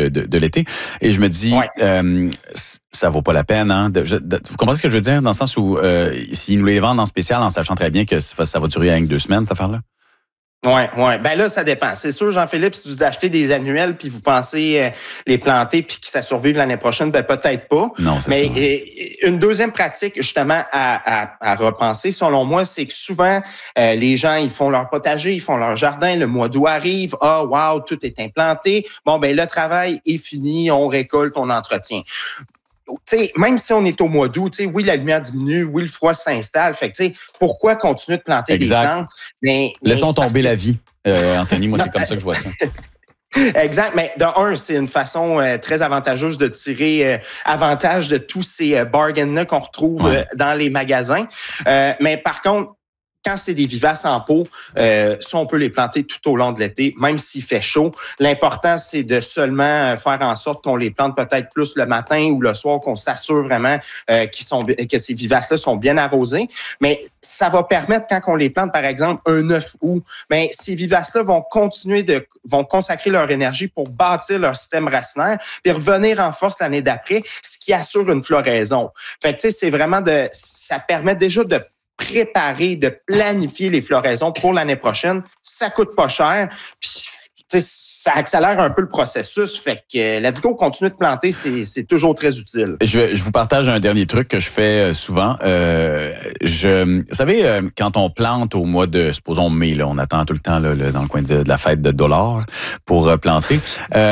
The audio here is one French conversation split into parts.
de l'été. Et je me dis, ça vaut pas la peine. Hein, vous comprenez ce que je veux dire? Dans le sens où s'ils nous les vendent en spécial en sachant très bien que ça va durer rien que 2 semaines, cette affaire-là? Oui. Ben là, ça dépend. C'est sûr, Jean-Philippe, si vous achetez des annuels puis vous pensez les planter puis que ça survive l'année prochaine, ben peut-être pas. Non, c'est ça. Mais une deuxième pratique, justement, à repenser, selon moi, c'est que souvent, les gens, ils font leur potager, ils font leur jardin, le mois d'août arrive, wow, tout est implanté. Bon, ben le travail est fini, on récolte, on entretient. T'sais, même si on est au mois d'août, oui, la lumière diminue, oui, le froid s'installe. Fait que, pourquoi continuer de planter des plantes? Laissons tomber la vie, Anthony. Moi, c'est comme ça que je vois ça. Exact. Mais c'est une façon très avantageuse de tirer avantage de tous ces bargains-là qu'on retrouve dans les magasins. Mais par contre, quand c'est des vivaces en pot, ça, on peut les planter tout au long de l'été, même s'il fait chaud. L'important, c'est de seulement faire en sorte qu'on les plante peut-être plus le matin ou le soir, qu'on s'assure vraiment que ces vivaces-là sont bien arrosées. Mais ça va permettre, quand on les plante, par exemple, un 9 août, ben, ces vivaces-là vont consacrer leur énergie pour bâtir leur système racinaire puis revenir en force l'année d'après, ce qui assure une floraison. Fait que, c'est vraiment ça permet déjà de préparer, de planifier les floraisons pour l'année prochaine. Ça coûte pas cher, puis ça accélère un peu le processus. Fait que let's go, continuer de planter, c'est toujours très utile. Je vous partage un dernier truc que je fais souvent. Vous savez, quand on plante au mois de, supposons mai, là, on attend tout le temps là, dans le coin de la fête de dollars pour planter.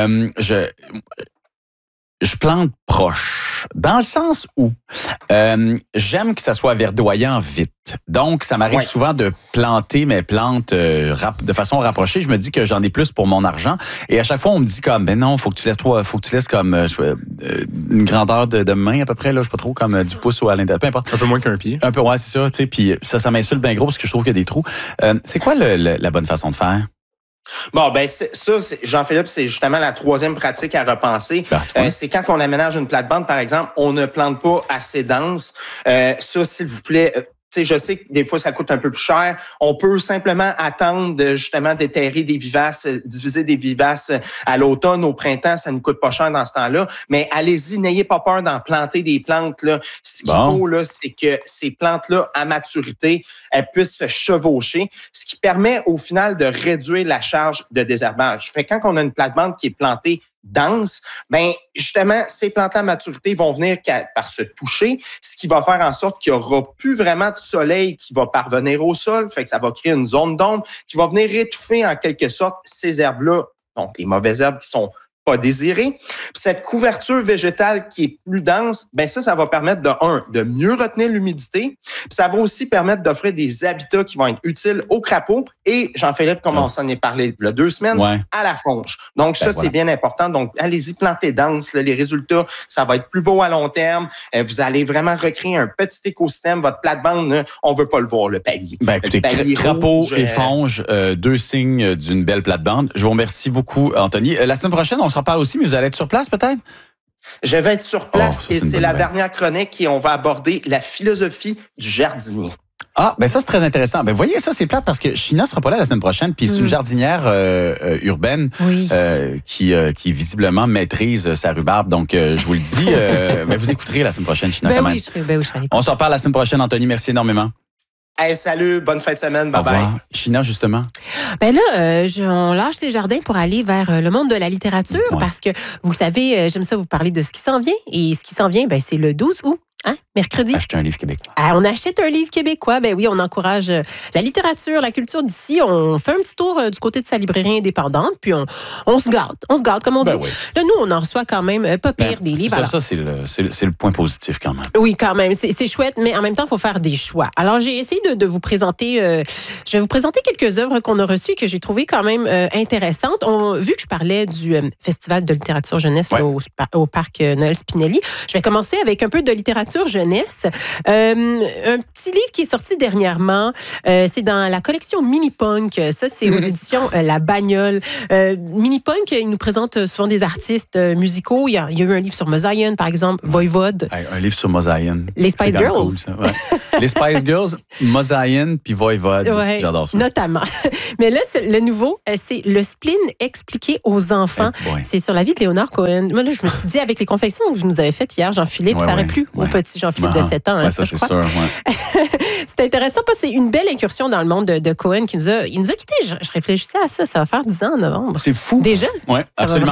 Je plante proche, dans le sens où j'aime que ça soit verdoyant vite. Donc, ça m'arrive souvent de planter mes plantes de façon rapprochée. Je me dis que j'en ai plus pour mon argent. Et à chaque fois, on me dit comme, ben non, faut que tu laisses comme une grandeur de main à peu près, là, je sais pas trop, comme du pouce ou à l'intérieur, peu importe. Un peu moins qu'un pied. Un peu, ouais, c'est ça, tu sais. Puis ça m'insulte bien gros parce que je trouve qu'il y a des trous. C'est quoi la bonne façon de faire? Bon, ben Jean-Philippe, c'est justement la troisième pratique à repenser. C'est quand on aménage une plate-bande, par exemple, on ne plante pas assez dense. Ça, s'il vous plaît... je sais que des fois, ça coûte un peu plus cher. On peut simplement attendre de justement déterrer des vivaces, diviser des vivaces à l'automne, au printemps. Ça ne coûte pas cher dans ce temps-là. Mais allez-y, n'ayez pas peur d'en planter des plantes. Là. Ce qu'il faut, là, c'est que ces plantes-là, à maturité, elles puissent se chevaucher, ce qui permet au final de réduire la charge de désherbage. Fait que quand on a une plate-bande qui est plantée dense, ben justement, ces plantes à maturité vont venir par se toucher, ce qui va faire en sorte qu'il n'y aura plus vraiment de soleil qui va parvenir au sol, fait que ça va créer une zone d'ombre qui va venir étouffer en quelque sorte ces herbes-là, donc les mauvaises herbes qui sont pas désirées. Puis cette couverture végétale qui est plus dense, ben ça va permettre de mieux retenir l'humidité. Puis ça va aussi permettre d'offrir des habitats qui vont être utiles aux crapauds et, Jean-Philippe, comme on s'en est parlé il y a 2 semaines, à la fonge. Donc c'est bien important. Donc allez-y, plantez dense. Là, les résultats, ça va être plus beau à long terme. Vous allez vraiment recréer un petit écosystème. Votre plate-bande, on veut pas le voir, le palier. Ben écoutez, crapaud et fonge, 2 signes d'une belle plate-bande. Je vous remercie beaucoup, Anthony. La semaine prochaine, on se reparle aussi, mais vous allez être sur place peut-être? Je vais être sur place et c'est la dernière chronique et on va aborder la philosophie du jardinier. Ah, ben ça, c'est très intéressant. Ben voyez, ça, c'est plate parce que Sheena sera pas là la semaine prochaine, puis c'est une jardinière urbaine qui visiblement maîtrise sa rhubarbe. Donc, je vous le dis, ben, vous écouterez la semaine prochaine, Sheena, quand même. Je serai On se reparle la semaine prochaine, Anthony. Merci énormément. Hey, salut, bonne fin de semaine, bye-bye. Au revoir. Sheena, justement. Ben là, on lâche les jardins pour aller vers le monde de la littérature parce que, vous le savez, j'aime ça vous parler de ce qui s'en vient. Et ce qui s'en vient, ben, c'est le 12 août. Hein? Mercredi. Acheter un livre québécois. On achète un livre québécois. Ben oui, on encourage la littérature, la culture d'ici. On fait un petit tour du côté de sa librairie indépendante, puis on se gâte. On se gâte, comme on dit. Oui. Là, nous, on en reçoit quand même pas pire des livres. Ça, c'est le point positif quand même. Oui, quand même. C'est chouette, mais en même temps, il faut faire des choix. Alors, j'ai essayé de vous présenter... je vais vous présenter quelques œuvres qu'on a reçues et que j'ai trouvées quand même intéressantes. Vu que je parlais du Festival de littérature jeunesse là, au parc Noël Spinelli, je vais commencer avec un peu de littérature littérature jeunesse. Un petit livre qui est sorti dernièrement. C'est dans la collection Mini Punk. Ça, c'est aux éditions La Bagnole. Mini Punk, il nous présente souvent des artistes musicaux. Il y a eu un livre sur Mosaïen, par exemple, Voivode. Un livre sur Mosaïen. Les Spice Girls. Cool, ça. Ouais. Les Spice Girls, Mosaïen puis Voivode. Ouais, j'adore ça. Notamment. Mais là, le nouveau, c'est Le spleen expliqué aux enfants. C'est sur la vie de Léonard Cohen. Moi, là, je me suis dit, avec les confections que je nous avais faites hier, Jean-Philippe, ça aurait plu au petit Jean-Philippe de 7 ans. Hein, ça, je c'est crois. sûr. Ouais. C'est intéressant parce que c'est une belle incursion dans le monde de Cohen qui nous a quittés. Je réfléchissais à ça. Ça va faire 10 ans en novembre. C'est fou. Déjà? Oui, absolument.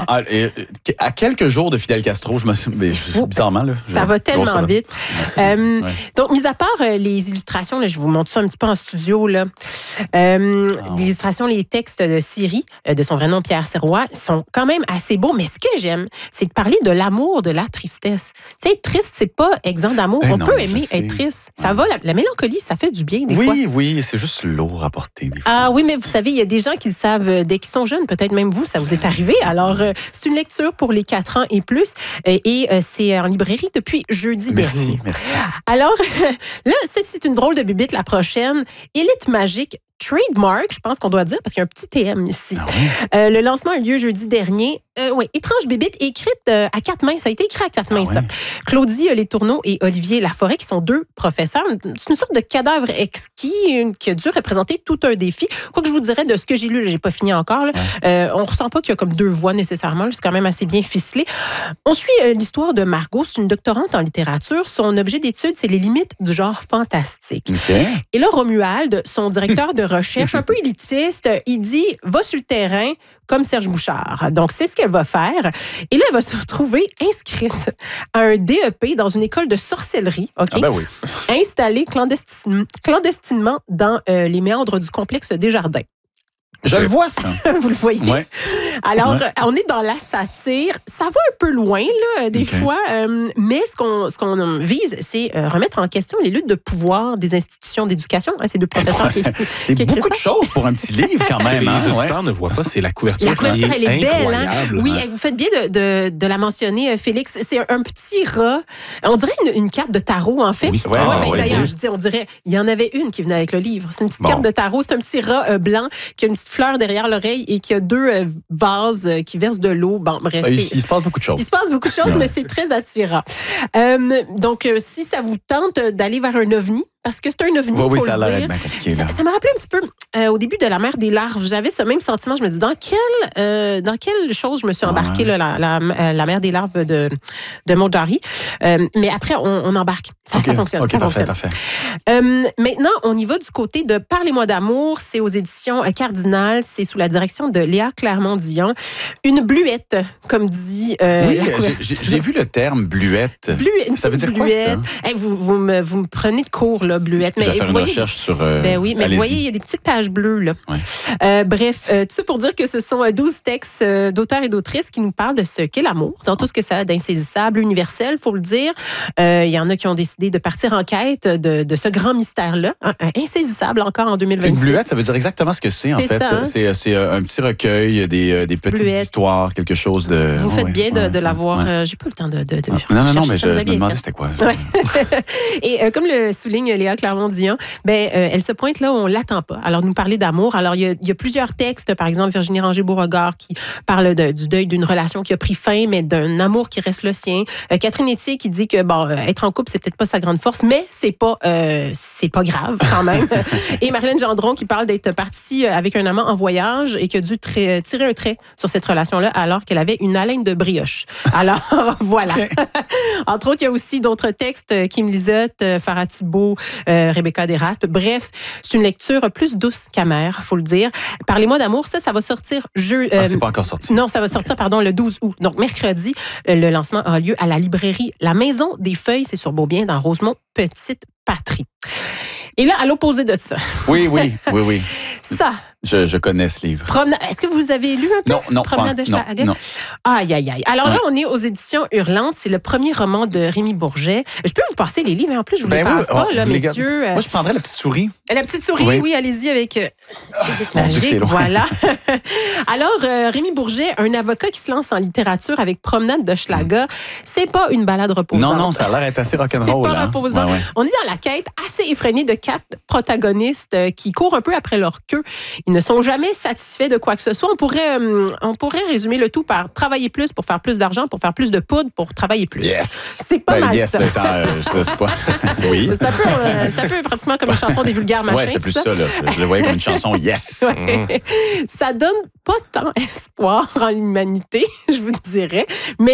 À quelques jours de Fidel Castro, je me suis bizarrement. Là, ça va tellement vite. Donc, mis à part les illustrations, là, je vous montre ça un petit peu en studio. Là. L'illustration, les textes de Siri, de son vrai nom Pierre Sirois, sont quand même assez beaux. Mais ce que j'aime, c'est de parler de l'amour, de la tristesse. Tu sais, être triste, c'est pas exempt d'amour. On peut aimer être triste. Ça va, la mélancolie, ça fait du bien des fois. Oui, c'est juste lourd à porter des fois. Ah oui, mais vous savez, il y a des gens qui le savent dès qu'ils sont jeunes. Peut-être même vous, ça vous est arrivé. Alors, c'est une lecture pour les 4 ans et plus. Et c'est en librairie depuis jeudi dernier. Merci. Alors, là, c'est une drôle de bibite la prochaine. Élite magique. Trademark, je pense qu'on doit dire, parce qu'il y a un petit TM ici. Ah oui? Le lancement a eu lieu jeudi dernier. Étrange bébite écrite à 4 mains. Ça a été écrit à 4 mains, ça. Claudie Letourneau et Olivier Laforêt, qui sont 2 professeurs. C'est une sorte de cadavre exquis qui a dû représenter tout un défi. Quoi que je vous dirais de ce que j'ai lu, j'ai pas fini encore. Là. On ressent pas qu'il y a comme 2 voix nécessairement. C'est quand même assez bien ficelé. On suit l'histoire de Margot. C'est une doctorante en littérature. Son objet d'étude, c'est les limites du genre fantastique. Okay. Et là, Romuald, son directeur de recherche, un peu élitiste, il dit « va sur le terrain » comme Serge Bouchard. Donc, c'est ce qu'elle va faire. Et là, elle va se retrouver inscrite à un DEP dans une école de sorcellerie, installée clandestinement dans les méandres du complexe Desjardins. Je le vois, ça. Vous le voyez? Ouais. Alors, on est dans la satire. Ça va un peu loin, là, des fois. Mais ce qu'on vise, c'est remettre en question les luttes de pouvoir des institutions d'éducation. Hein, ces 2 professeurs c'est beaucoup de choses pour un petit livre, quand même. Les auditeurs ne voient pas, c'est la couverture. La couverture, elle est belle. Hein? Oui, vous faites bien de la mentionner, Félix. C'est un petit rat. On dirait une carte de tarot, en fait. Oui. D'ailleurs, je dis, on dirait, il y en avait une qui venait avec le livre. C'est une petite carte de tarot. C'est un petit rat blanc qui a une petite fleur derrière l'oreille et qui a 2 vases qui versent de l'eau. Bon, bref. Il se passe beaucoup de choses. Il se passe beaucoup de choses, mais c'est très attirant. Donc, si ça vous tente d'aller vers un ovni, parce que c'est un ovni, il faut ça le a l'air dire. bien compliqué. Ça m'a rappelé un petit peu au début de La mer des larves. J'avais ce même sentiment. Je me dis, dans quelle chose je me suis embarquée, la mer des larves de Monjari. Mais après, on embarque. Ça fonctionne. Okay, parfait. Maintenant, on y va du côté de Parlez-moi d'amour. C'est aux éditions Cardinal. C'est sous la direction de Léa Clermont-Dion. Une bluette, comme dit j'ai vu le terme bluette. Ça veut dire quoi, ça? Hey, vous me prenez de cours, là, bluette. Je vais faire une recherche sur... mais vous voyez, il y a des petites pages bleues, là. Ouais. Bref, tout ça pour dire que ce sont 12 textes d'auteurs et d'autrices qui nous parlent de ce qu'est l'amour, dans tout ce que ça a d'insaisissable, universel, il faut le dire. Il y en a qui ont décidé de partir en quête de ce grand mystère-là, insaisissable encore en 2026. Une bluette, ça veut dire exactement ce que c'est, en fait. Ça, hein? C'est un petit recueil, des petites histoires, quelque chose de... Vous faites bien de l'avoir... J'ai pas eu le temps de non, mais je me demandais c'était quoi. Et comme le souligne Léa Clermont-Dion, elle se pointe là où on l'attend pas. Alors, nous parler d'amour. Alors, il y a plusieurs textes, par exemple, Virginie Ranger-Beauregard qui parle du deuil d'une relation qui a pris fin, mais d'un amour qui reste le sien. Catherine Etier qui dit que, être en couple, c'est peut-être pas sa grande force, mais c'est pas grave, quand même. Et Marilyn Gendron qui parle d'être partie avec un amant en voyage et qui a dû tirer un trait sur cette relation-là alors qu'elle avait une haleine de brioche. Alors, voilà. Entre autres, il y a aussi d'autres textes, Kim Lizotte, Farah Thibault, Rebecca Desraspes. Bref, c'est une lecture plus douce qu'amère, faut le dire. Parlez-moi d'amour, ça va sortir c'est pas encore sorti. Non, ça va sortir, le 12 août. Donc, mercredi, le lancement aura lieu à la librairie La Maison des Feuilles, c'est sur Beaubien, dans Rosemont, Petite Patrie. Et là, à l'opposé de ça. Oui. Ça, Je connais ce livre. Est-ce que vous avez lu un peu? Non, Promenade de Schlager? Non. Aïe, aïe, aïe. Alors là, on est aux éditions Hurlantes. C'est le premier roman de Rémi Bourget. Je peux vous passer les livres, mais en plus, je vous les passe pas, là, messieurs. Moi, je prendrais La petite souris. La petite souris, oui, allez-y avec Magique, voilà. Alors, Rémi Bourget, un avocat qui se lance en littérature avec Promenade de Schlager, c'est pas une balade reposante. Non, ça a l'air d'être assez rock'n'roll. C'est pas reposant. Ouais. On est dans la quête assez effrénée de 4 protagonistes qui courent un peu après leur queue. Ils ne sont jamais satisfaits de quoi que ce soit. On pourrait résumer le tout par travailler plus pour faire plus d'argent, pour faire plus de poudre, pour travailler plus. Yes! C'est pas mal ça. C'est pas... Oui. C'est un peu pratiquement comme une chanson des vulgaires machins. Oui, c'est plus ça. Là. Je le voyais comme une chanson Yes! Ouais. Ça donne pas tant espoir en l'humanité, je vous dirais. Mais